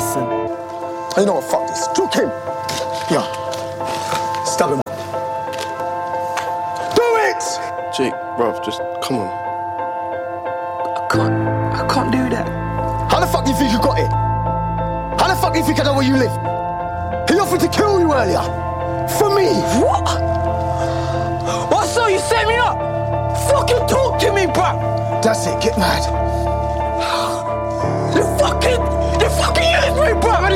Listen. You know what, fuck this. Juke him. Yeah. Stab him. Do it! Jake, bruv, just come on. I can't do that. How the fuck do you think you got it? How the fuck do you think I know where you live? He offered to kill you earlier. For me. What? What, so you set me up? Fucking talk to me, bruv. That's it, get mad. You fucking used me, bruv.